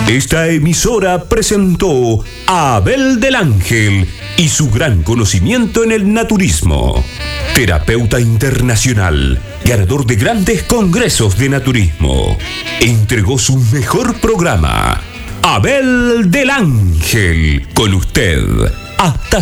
Esta emisora presentó a Abel del Ángel y su gran conocimiento en el naturismo. Terapeuta internacional, ganador de grandes congresos de naturismo. Entregó su mejor programa. Abel del Ángel, con usted. Hasta